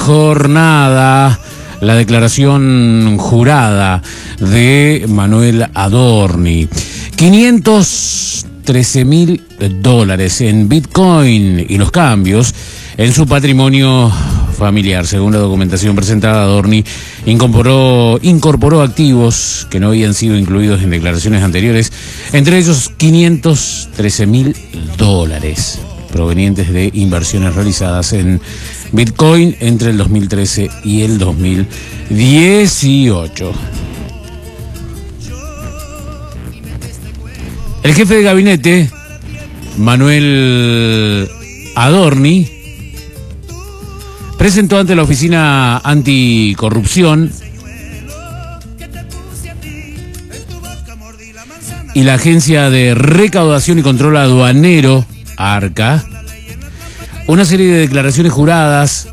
jornada la declaración jurada de Manuel Adorni. $513.000 en Bitcoin y los cambios en su patrimonio familiar. Según la documentación presentada, Adorni incorporó activos que no habían sido incluidos en declaraciones anteriores, entre ellos $513.000 provenientes de inversiones realizadas en Bitcoin entre el 2013 y el 2018. El jefe de gabinete, Manuel Adorni, presentó ante la Oficina Anticorrupción y la Agencia de Recaudación y Control Aduanero, ARCA, una serie de declaraciones juradas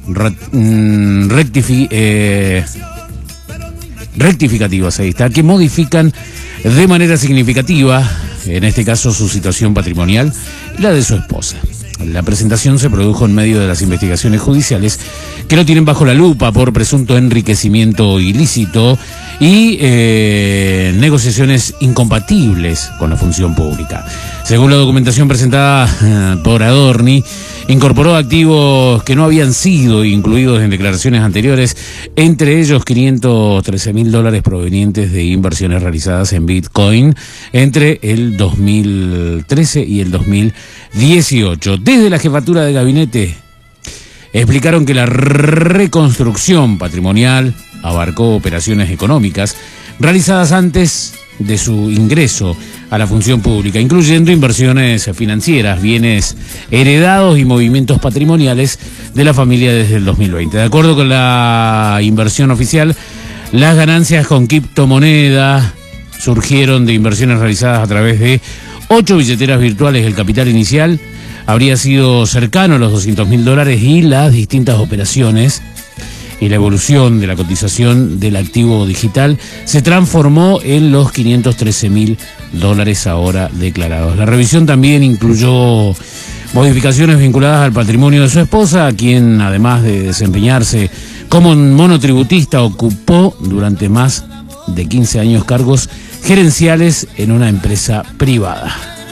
rectificativas, ahí está, que modifican de manera significativa, en este caso, su situación patrimonial y la de su esposa. La presentación se produjo en medio de las investigaciones judiciales que lo tienen bajo la lupa por presunto enriquecimiento ilícito y negociaciones incompatibles con la función pública. Según la documentación presentada por Adorni, incorporó activos que no habían sido incluidos en declaraciones anteriores, entre ellos $513.000 provenientes de inversiones realizadas en Bitcoin entre el 2013 y el 2018. Desde la jefatura de gabinete explicaron que la reconstrucción patrimonial abarcó operaciones económicas realizadas antes de su ingreso a la función pública, incluyendo inversiones financieras, bienes heredados y movimientos patrimoniales de la familia desde el 2020. De acuerdo con la inversión oficial, las ganancias con criptomoneda surgieron de inversiones realizadas a través de 8 billeteras virtuales. El capital inicial habría sido cercano a los $200.000 y las distintas operaciones y la evolución de la cotización del activo digital se transformó en los $513.000 ahora declarados. La revisión también incluyó modificaciones vinculadas al patrimonio de su esposa, a quien, además de desempeñarse como monotributista, ocupó durante más de 15 años cargos gerenciales en una empresa privada.